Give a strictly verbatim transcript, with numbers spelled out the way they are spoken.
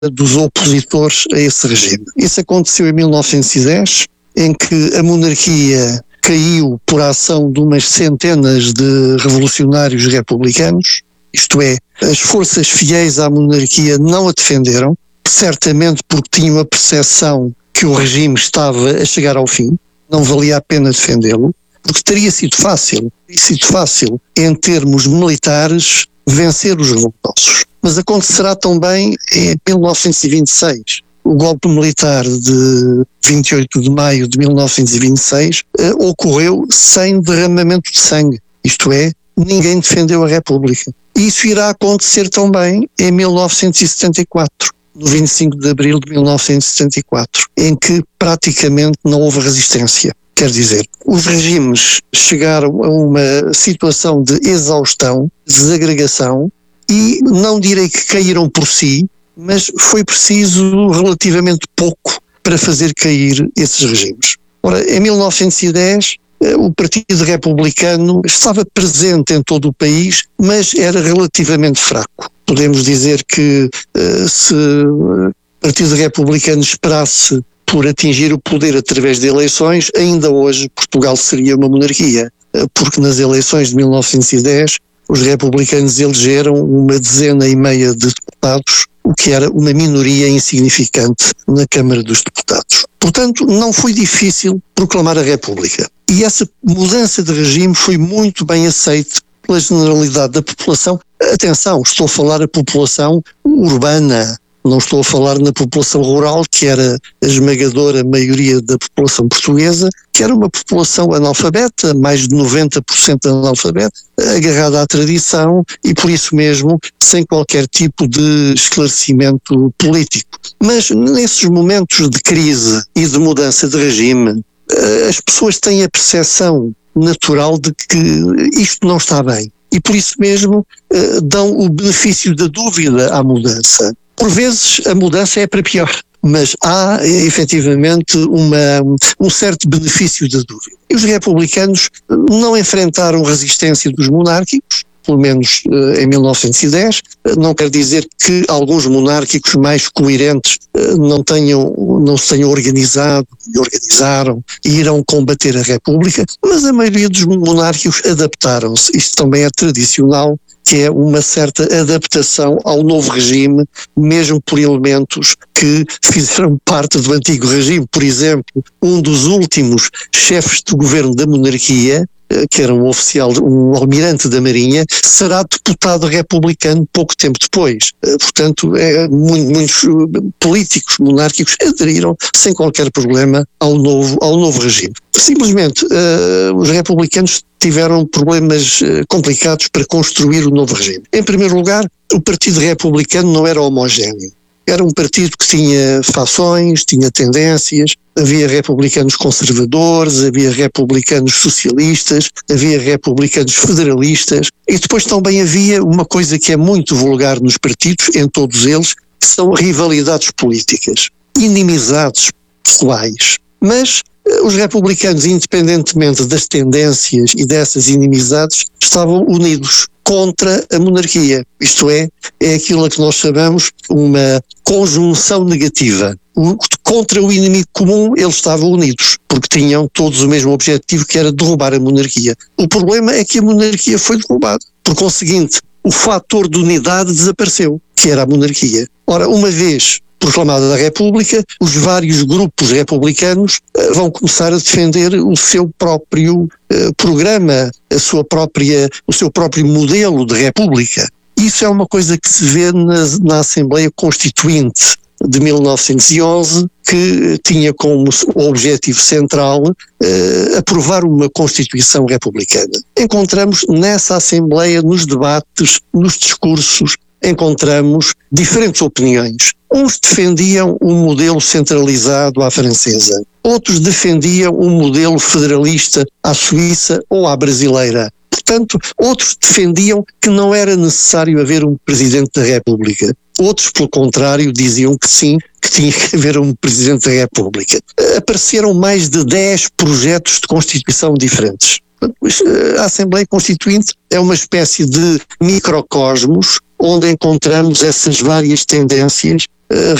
dos opositores a esse regime. Isso aconteceu em mil novecentos e dez, em que a monarquia caiu por ação de umas centenas de revolucionários republicanos, isto é, as forças fiéis à monarquia não a defenderam, certamente porque tinham a percepção que o regime estava a chegar ao fim, não valia a pena defendê-lo, porque teria sido fácil, teria sido fácil em termos militares vencer os revoltosos. Mas acontecerá também em mil novecentos e vinte e seis. O golpe militar de vinte e oito de maio de mil novecentos e vinte e seis eh, ocorreu sem derramamento de sangue, isto é, ninguém defendeu a República. E isso irá acontecer também em mil novecentos e setenta e quatro, no vinte e cinco de abril de mil novecentos e setenta e quatro, em que praticamente não houve resistência. Quer dizer, os regimes chegaram a uma situação de exaustão, desagregação, e não direi que caíram por si, mas foi preciso relativamente pouco para fazer cair esses regimes. Ora, em mil novecentos e dez, o Partido Republicano estava presente em todo o país, mas era relativamente fraco. Podemos dizer que se o Partido Republicano esperasse por atingir o poder através de eleições, ainda hoje Portugal seria uma monarquia, porque nas eleições de mil novecentos e dez os republicanos elegeram uma dezena e meia de deputados, o que era uma minoria insignificante na Câmara dos Deputados. Portanto, não foi difícil proclamar a República. E essa mudança de regime foi muito bem aceita pela generalidade da população. Atenção, estou a falar da população urbana, não estou a falar na população rural, que era a esmagadora maioria da população portuguesa, que era uma população analfabeta, mais de noventa por cento analfabeta, agarrada à tradição e por isso mesmo sem qualquer tipo de esclarecimento político. Mas nesses momentos de crise e de mudança de regime, as pessoas têm a percepção natural de que isto não está bem e por isso mesmo dão o benefício da dúvida à mudança. Por vezes a mudança é para pior, mas há efetivamente uma, um certo benefício da dúvida. E os republicanos não enfrentaram resistência dos monárquicos, pelo menos uh, em mil novecentos e dez, não quer dizer que alguns monárquicos mais coerentes uh, não tenham, não se tenham organizado e organizaram e irão combater a República, mas a maioria dos monárquicos adaptaram-se. Isto também é tradicional, que é uma certa adaptação ao novo regime, mesmo por elementos que fizeram parte do antigo regime. Por exemplo, um dos últimos chefes do governo da monarquia, que era um oficial, um almirante da Marinha, será deputado republicano pouco tempo depois. Portanto, é, muitos políticos monárquicos aderiram sem qualquer problema ao novo, ao novo regime. Simplesmente, uh, os republicanos tiveram problemas uh, complicados para construir o novo regime. Em primeiro lugar, o Partido Republicano não era homogéneo. Era um partido que tinha fações, tinha tendências, havia republicanos conservadores, havia republicanos socialistas, havia republicanos federalistas e depois também havia uma coisa que é muito vulgar nos partidos, em todos eles, que são rivalidades políticas, inimizades pessoais. Mas os republicanos, independentemente das tendências e dessas inimizades, estavam unidos contra a monarquia. Isto é, é aquilo a que nós chamamos uma conjunção negativa. O, contra o inimigo comum eles estavam unidos, porque tinham todos o mesmo objetivo, que era derrubar a monarquia. O problema é que a monarquia foi derrubada. Por conseguinte, o fator de unidade desapareceu, que era a monarquia. Ora, uma vez proclamada a República, os vários grupos republicanos uh, vão começar a defender o seu próprio uh, programa, a sua própria, o seu próprio modelo de República. Isso é uma coisa que se vê na, na Assembleia Constituinte de mil novecentos e onze, que tinha como objetivo central uh, aprovar uma Constituição republicana. Encontramos nessa Assembleia, nos debates, nos discursos, encontramos diferentes opiniões. Uns defendiam um modelo centralizado à francesa, outros defendiam um modelo federalista à suíça ou à brasileira. Portanto, outros defendiam que não era necessário haver um Presidente da República. Outros, pelo contrário, diziam que sim, que tinha que haver um Presidente da República. Apareceram mais de dez projetos de Constituição diferentes. A Assembleia Constituinte é uma espécie de microcosmos onde encontramos essas várias tendências uh,